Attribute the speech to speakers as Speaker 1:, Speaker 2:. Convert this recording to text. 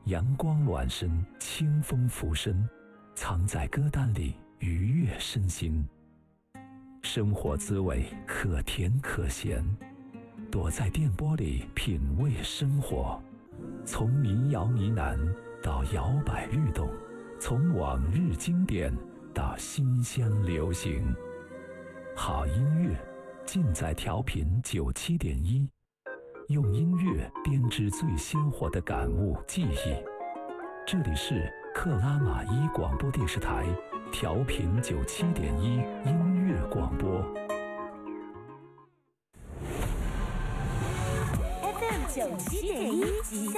Speaker 1: 阳光暖身，清风拂身，藏在歌单里，愉悦身心。生活滋味可甜可咸，躲在电波里品味生活。从民谣呢喃到摇摆律动，从往日经典到新鲜流行。好音乐尽在调频97.1，用音乐编织最鲜活的感悟记忆。这里是克拉玛依广播电视台调频97.1音乐广播。
Speaker 2: FM 97.1